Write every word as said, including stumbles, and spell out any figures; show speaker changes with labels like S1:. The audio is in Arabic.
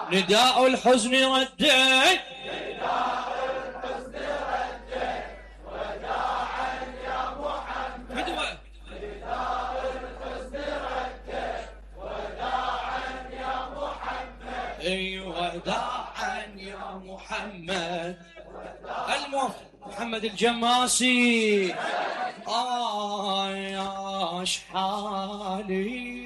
S1: نداء الحزن رديت وداعا يا محمد. الموفق محمد الجماسي. آه يا شحالي